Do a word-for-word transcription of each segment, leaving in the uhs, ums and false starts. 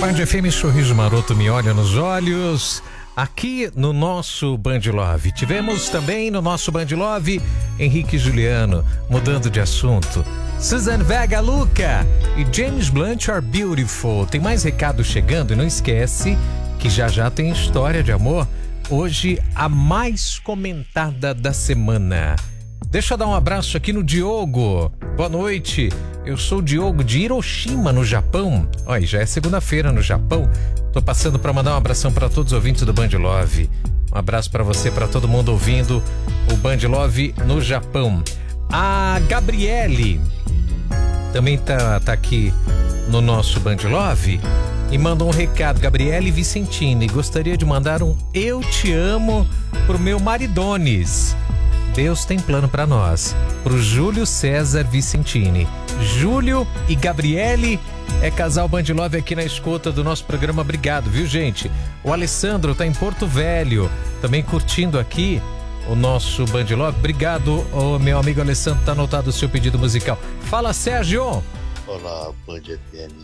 Band F M, sorriso maroto, me olha nos olhos. Aqui no nosso Band Love. Tivemos também no nosso Band Love Henrique e Juliano, mudando de assunto. Suzanne Vega, Luca e James Blunt are beautiful. Tem mais recado chegando e não esquece que já já tem história de amor. Hoje a mais comentada da semana. Deixa eu dar um abraço aqui no Diogo. Boa noite. Eu sou o Diogo de Hiroshima, no Japão. Olha, já é segunda-feira no Japão. Tô passando para mandar um abração para todos os ouvintes do Band Love. Um abraço para você, para todo mundo ouvindo o Band Love no Japão. A Gabriele também tá, tá aqui no nosso Band Love e manda um recado. Gabriele Vicentini, gostaria de mandar um eu te amo pro meu maridones. Deus tem plano para nós. Pro Júlio César Vicentini. Júlio e Gabriele é casal Band Love aqui na escuta do nosso programa. Obrigado, viu, gente? O Alessandro tá em Porto Velho, também curtindo aqui o nosso Band Love. Obrigado, oh, meu amigo Alessandro, tá anotado o seu pedido musical. Fala, Sérgio! Olá, Band F M.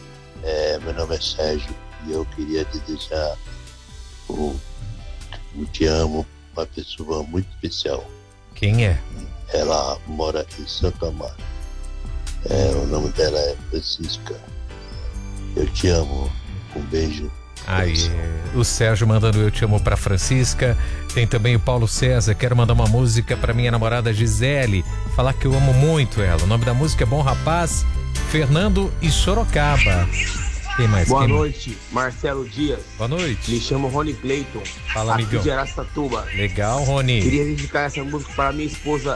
É, meu nome é Sérgio e eu queria desejar o, o te amo pra uma pessoa muito especial. Quem é? Ela mora em Santo Amaro. É, o nome dela é Francisca. Eu te amo. Um beijo. Aí, o Sérgio mandando eu te amo pra Francisca. Tem também o Paulo César. Quero mandar uma música pra minha namorada Gisele. Falar que eu amo muito ela. O nome da música é Bom Rapaz. Fernando e Sorocaba. Quem mais? Boa Quem noite, mais? Marcelo Dias. Boa noite. Me chamo Rony Clayton. Fala, aqui amigão. de Aracatuba. Legal, Rony. Queria dedicar essa música para minha esposa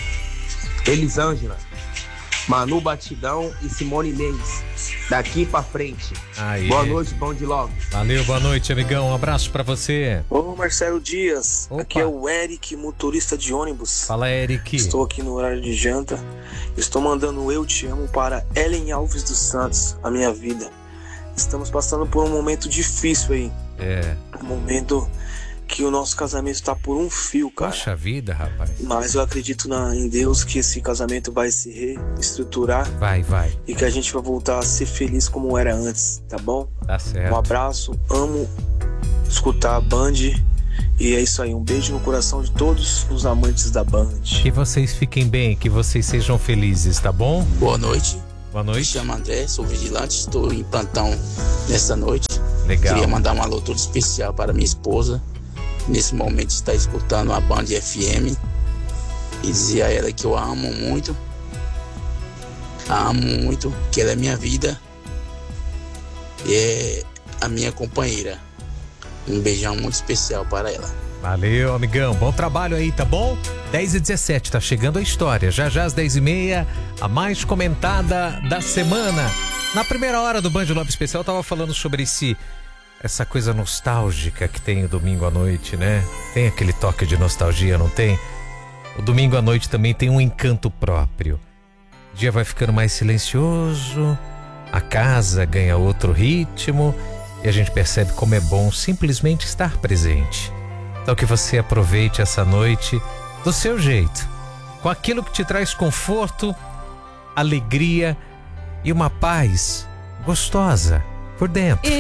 Elisângela, Manu Batidão e Simone Mendes. Daqui pra frente. Aí. Boa noite, Band Love. Valeu, boa noite, amigão. Um abraço pra você. Ô, Marcelo Dias. Opa. Aqui é o Eric, motorista de ônibus. Fala, Eric. Estou aqui no horário de janta. Estou mandando eu te amo para Ellen Alves dos Santos, a minha vida. Estamos passando por um momento difícil aí. É. Um momento que o nosso casamento está por um fio, cara. Poxa vida, rapaz. Mas eu acredito na, em Deus que esse casamento vai se reestruturar. Vai, vai. E que a gente vai voltar a ser feliz como era antes, tá bom? Tá certo. Um abraço, amo escutar a Band. E é isso aí, um beijo no coração de todos os amantes da Band. Que vocês fiquem bem, que vocês sejam felizes, tá bom? Boa noite. Boa Me noite. chamo André, sou vigilante, estou em plantão nessa noite. Legal. Queria mandar um alô todo especial para minha esposa. Nesse momento está escutando a Band F M. E dizer a ela que eu a amo muito. A amo muito, que ela é minha vida. E é a minha companheira. Um beijão muito especial para ela. Valeu, amigão. Bom trabalho aí, tá bom? dez e dezessete, tá chegando a história. Já já às dez e meia, a mais comentada da semana. Na primeira hora do Band Love Especial, eu tava falando sobre esse, essa coisa nostálgica que tem o domingo à noite, né? Tem aquele toque de nostalgia, não tem? O domingo à noite também tem um encanto próprio. O dia vai ficando mais silencioso, a casa ganha outro ritmo e a gente percebe como é bom simplesmente estar presente. Então que você aproveite essa noite do seu jeito, com aquilo que te traz conforto, alegria e uma paz gostosa por dentro.